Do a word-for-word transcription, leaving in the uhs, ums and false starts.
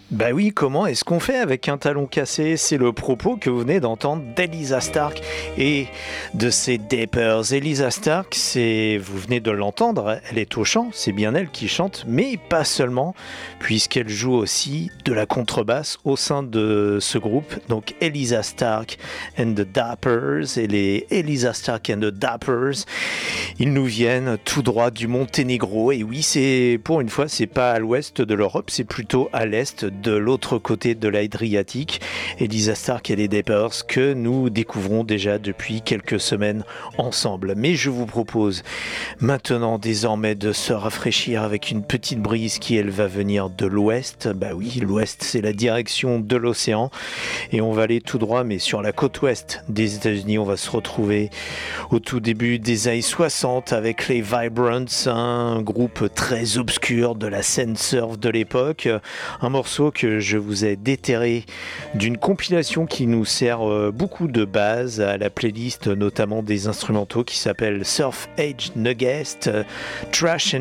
Bah oui, comment est-ce qu'on fait avec un talon cassé? C'est le propos que vous venez d'entendre d'Elysa Stark et de ses Dappers. Elysa Stark, c'est, vous venez de l'entendre, elle est au chant, c'est bien elle qui chante, mais pas seulement, puisqu'elle joue aussi de la contrebasse au sein de ce groupe. Donc Elysa Stark and the Dappers, et les Elysa Stark and the Dappers, ils nous viennent tout droit du Monténégro. Et oui, c'est pour une fois, c'est pas à l'ouest de l'Europe, c'est plutôt à l'est, de l'autre côté de l'Adriatique. Elysa Stark et les Dappers que nous découvrons déjà depuis quelques semaines ensemble. Mais je vous propose maintenant désormais de se rafraîchir avec une petite brise qui elle va venir de l'ouest. Bah oui, l'ouest c'est la direction de l'océan et on va aller tout droit mais sur la côte ouest des États-Unis. On va se retrouver au tout début des années soixante avec les Vibrants, un groupe très obscur de la scène surf de l'époque. Un morceau que je vous ai déterré d'une compilation qui nous sert beaucoup de base à la playlist, notamment des instrumentaux, qui s'appelle Surf Age Nuggest, Trash and